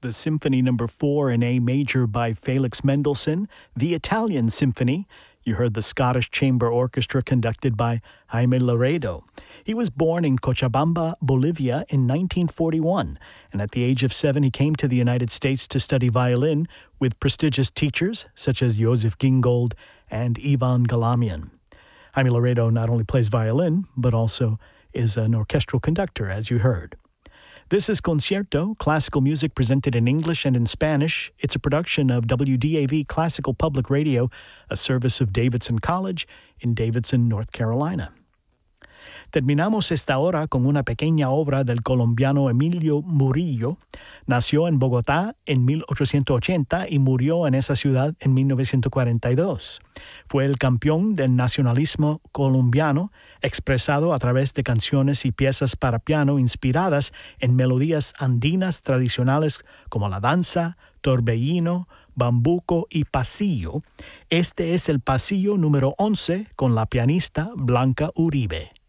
the Symphony No. 4 in A major by Felix Mendelssohn, the Italian Symphony. You heard the Scottish Chamber Orchestra conducted by Jaime Laredo. He was born in Cochabamba, Bolivia in 1941, and at the age of 7 he came to the United States to study violin with prestigious teachers such as Joseph Gingold and Ivan Galamian. Jaime Laredo not only plays violin, but also is an orchestral conductor, as you heard. This is Concierto, classical music presented in English and in Spanish. It's a production of WDAV Classical Public Radio, a service of Davidson College in Davidson, North Carolina. Terminamos esta hora con una pequeña obra del colombiano Emilio Murillo. Nació en Bogotá en 1880 y murió en esa ciudad en 1942. Fue el campeón del nacionalismo colombiano, expresado a través de canciones y piezas para piano inspiradas en melodías andinas tradicionales como la danza, torbellino, bambuco y pasillo. Este es el pasillo número 11 con la pianista Blanca Uribe.